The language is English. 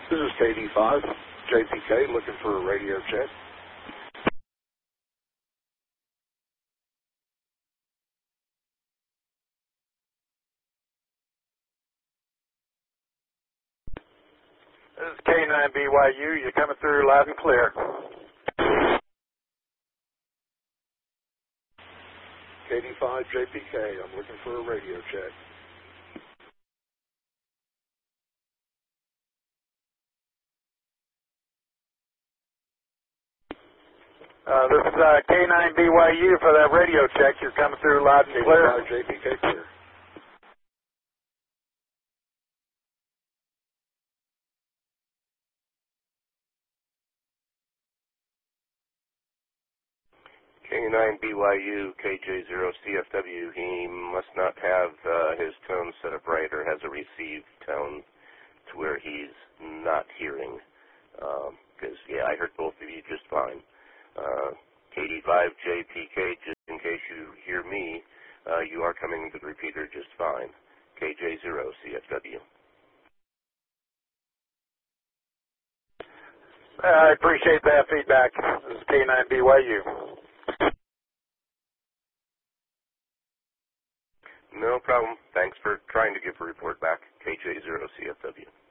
This is KD5, JPK, looking for a radio check. This is K9BYU. You're coming through loud and clear. KD5, JPK, I'm looking for a radio check. This is K9BYU for that radio check. You're coming through loud and clear. KD5, JPK, clear. K9BYU, KJ0CFW, he must not have his tone set up right or has a received tone to where he's not hearing. Because, yeah, I heard both of you just fine. KD5JPK, just in case you hear me, you are coming to the repeater just fine. KJ0CFW. I appreciate that feedback. This is K9BYU. No problem. Thanks for trying to give a report back. KJ0CFW.